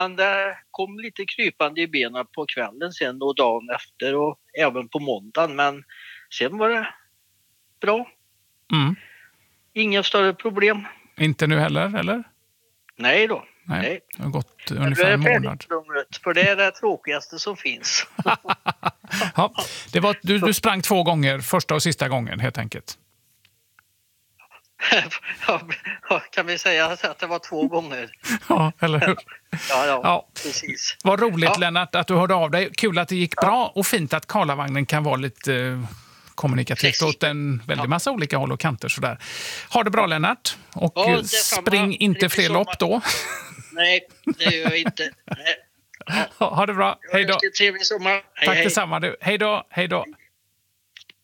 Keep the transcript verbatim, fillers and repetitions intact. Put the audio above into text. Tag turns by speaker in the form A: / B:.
A: det kom lite krypande i benen på kvällen sen och dagen efter och även på måndagen. Men sen var det bra.
B: Mm.
A: Inga större problem.
B: Inte nu heller, eller?
A: Nej då.
B: Nej,
A: Nej.
B: det har gått ungefär en månad.
A: För det är det tråkigaste som finns.
B: Ja, det var, du, du sprang två gånger, första och sista gången helt enkelt.
A: Ja, kan vi säga att det var två gånger?
B: Ja, eller hur?
A: Ja, ja,
B: ja.
A: precis.
B: Vad roligt,
A: ja.
B: Lennart, att du hörde av dig. Kul att det gick ja. bra och fint att Karlavagnen kan vara lite eh, kommunikativt Precis. åt en väldigt ja. massa olika håll och kanter. Sådär. Ha det bra, Lennart. Och ja, spring inte fler sommar. lopp då.
A: Nej, det gör jag inte. Nej.
B: Ja. Ha det bra. Hej då.
A: Trevlig sommar. Hej,
B: Tack
A: hej.
B: detsamma. Du. Hej då. Hej då.